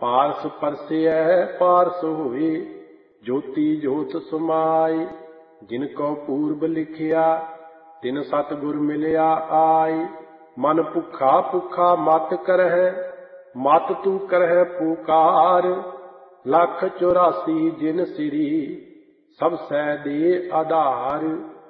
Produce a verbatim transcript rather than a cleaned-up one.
ਪਾਰਸ ਪਰਸੈ ਪਾਰਸ ਹੋਏ, ਜੋਤੀ ਜੋਤ ਸਮਾਏ। ਜਿਨ ਕੋ ਪੂਰਬ ਲਿਖਿਆ, ਤਿਨ ਸਤਿਗੁਰ ਮਿਲਿਆ ਆਏ। ਮਨ ਭੁੱਖਾ ਭੁੱਖਾ ਮਤ ਕਰਹਿ, ਮਤ ਤੂੰ ਕਰਹਿ ਪੁਕਾਰ। ਲੱਖ ਚੁਰਾਸੀ ਜਿਨ ਸਿਰੀ, ਸਭ ਸੈ ਦੇ ਆਧਾਰ।